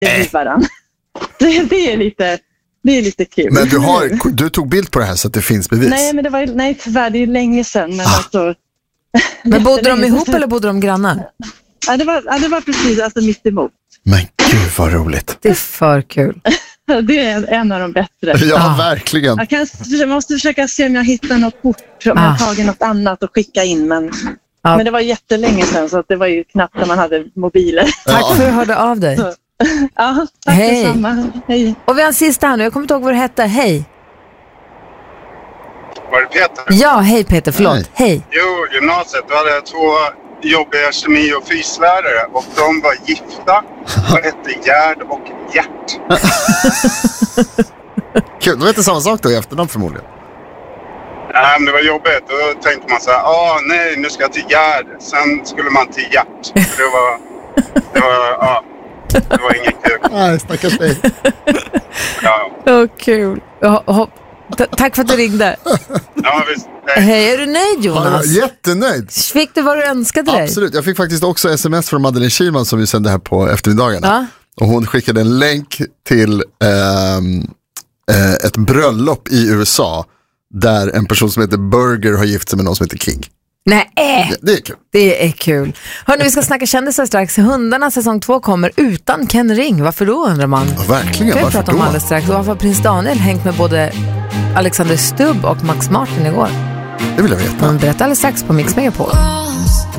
varann. Det är lite kul. Men du tog bild på det här så att det finns bevis? Nej, men tyvärr, det är länge sedan. Men alltså, men bodde de ihop eller bodde de grannar? Ja, det var precis mitt emot. Men gud vad roligt. Det är för kul. Det är en av de bättre. Ja, verkligen. Jag måste försöka se om jag hittar något kort, om jag tagit något annat och skicka in. Men det var jättelänge sedan, så att det var ju knappt när man hade mobiler. Tack för att du hörde av dig. Ja, tack detsamma. Hej. Och vi har en sista här nu. Jag kommer inte ihåg vad du hette. Hej. Var det Peter? Ja, hej Peter. Förlåt. Hej. Jo, gymnasiet. Då hade jag 2 jobbiga kemi- och fyslärare. Och de var gifta och hette Gerd och Gert. Kul, det var inte samma sak då i efternamn förmodligen. Nej, men det var jobbigt. Då tänkte man så här, nej, nu ska jag till Gerd. Sen skulle man till Gert. Det var inget kul. Nej, stackars dig. Kul. Tack för att du ringde. Ja, visst. Hej, är du nöjd Jonas? Ja, jättenöjd. Fick du vad du önskade dig? Absolut, jag fick faktiskt också sms från Madeleine Kihlman som vi sände här på eftermiddagarna. Ja. Och hon skickade en länk till ett bröllop i USA där en person som heter Burger har gift sig med någon som heter King. Nej. Det är kul. Det är kul. Hörrni, vi ska snacka kändisar strax. Hundarna säsong 2 kommer utan Ken Ring. Varför då, undrar man? Ja, verkligen, kan varför prata om då? alldeles strax. Och varför har prins Daniel hängt med både Alexander Stubb och Max Martin igår? Det vill jag veta. Man berättar alldeles strax på Mix Megapol.